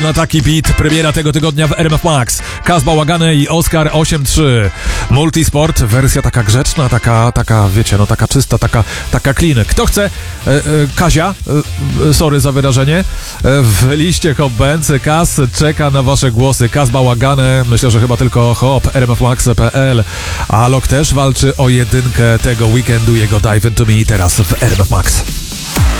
Na taki beat premiera tego tygodnia w RMF Max. Kaz Bałagany i Oscar 8.3. Multisport, wersja taka grzeczna, taka, wiecie, no taka czysta, taka clean. Kto chce Kazia, sorry za wyrażenie, w liście Hop Bands, Kaz czeka na wasze głosy. Kaz Bałagany, myślę, że chyba tylko Hop, rmfmax.pl. A Alok też walczy o jedynkę tego weekendu, jego Dive Into Me teraz w RMF Max.